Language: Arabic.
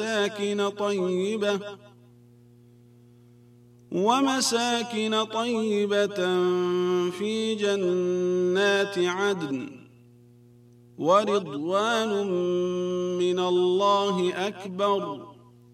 ومساكن طيبة في جنات عدن ورضوان من الله أكبر